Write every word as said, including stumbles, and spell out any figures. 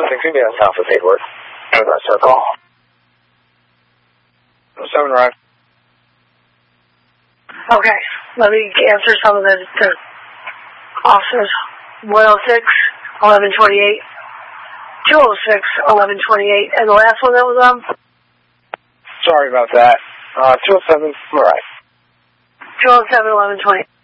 six would be on South of Hayward. That was our call. seven right. Okay, let me answer some of the, the officers. one oh six, eleven twenty-eight, two oh six, eleven twenty-eight, and the last one that was on? Sorry about that. Uh, two oh seven, all right. two oh seven, eleven twenty-eight.